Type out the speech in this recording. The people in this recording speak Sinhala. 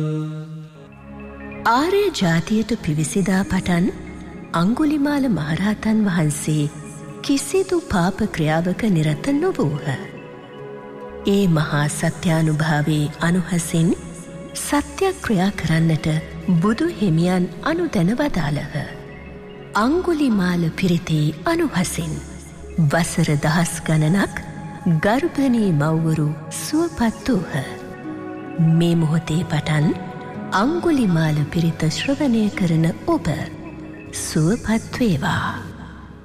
ආර්ය ජාතියට පිවිසිදා පටන් අංගුලිමාල මහරහතන් වහන්සේ කිසිදු පාප ක්‍රියාවක නිරත නොවූහ. ඒ මහා සත්‍යානුභාවේ අනුහසින් සත්‍යක්‍රියා කරන්නට බුදු හිමියන් අනුදැන වදාළහ. අංගුලිමාල පිරිතේ අනුහසින් වසර දහස් ගණනක් ගර්භණී මව්වරු සුවපත් වූහ. මේ මොහොතේ පටන් අංගුලිමාල පිරිත ශ්‍රවණය කරන ඔබ සුවපත් වේවා.